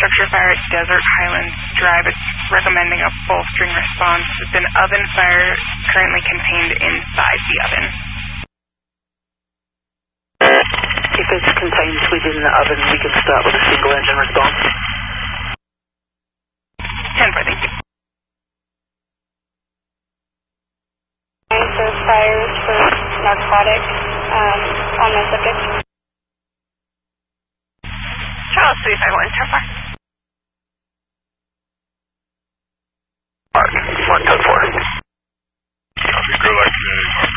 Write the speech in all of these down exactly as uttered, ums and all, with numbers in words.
structure fire at Desert Highlands Drive. It's recommending a full string response. It's an oven fire currently contained inside the oven. If it's contained within the oven, we can start with a single engine response. ten four, thank you. For fires for narcotics um, on my subject. Charles three five one, ten four. Mark, one ten four. Copy, go like today, Mark.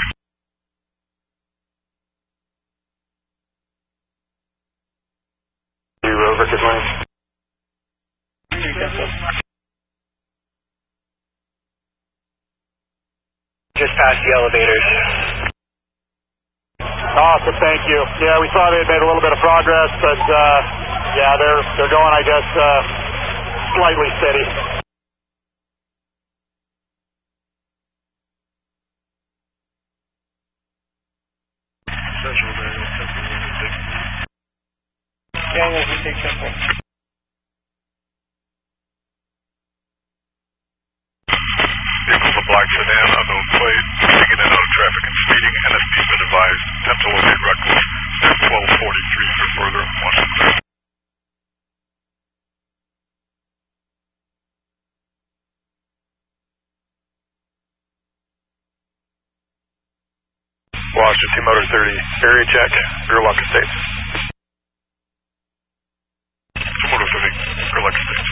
Rover, good morning. Just past the elevators. Awesome, thank you. Yeah, we saw they had made a little bit of progress, but uh, yeah, they're they're going, I guess, uh, slightly steady. Daniel, you take something. Vehicle's a black sedan, unknown plate, moving in and out of traffic and speeding. N S P been advised. Attempt to locate reckless. twelve forty-three for further. Washington. Washington, Motor thirty. Area check. Rear lock estate. Motor thirty. Rear lock estate.